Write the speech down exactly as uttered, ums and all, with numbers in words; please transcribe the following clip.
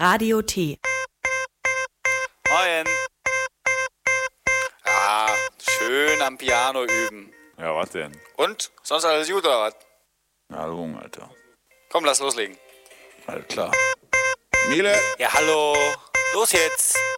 Radio T. Moin. Ja, schön am Piano üben. Ja, was denn? Und? Sonst alles gut oder was? Na, Lung, Alter. Komm, lass loslegen. Alles klar. Miele! Ja, hallo. Los jetzt.